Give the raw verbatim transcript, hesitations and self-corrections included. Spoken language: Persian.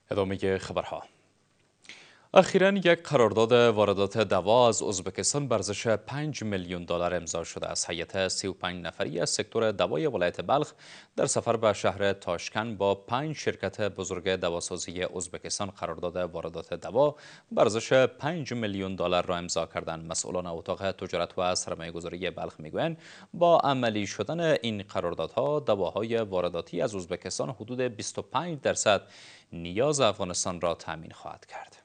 ادامه خبرها. اخیراً یک قرارداد واردات دوا از ازبکستان به ارزش پنج میلیون دلار امضا شده است. هیئت سی و پنج نفری از سکتور دوای ولایت بلخ در سفر به شهر تاشکند با پنج شرکت بزرگ دواسازی ازبکستان قرارداد واردات دوا به ارزش پنج میلیون دلار را امضا کردند. مسئولان اتاق تجارت و سرمایه‌گذاری بلخ میگویند با عملی شدن این قراردادها دواهای وارداتی از ازبکستان حدود بیست و پنج درصد نیاز افغانستان را تامین خواهد کرد.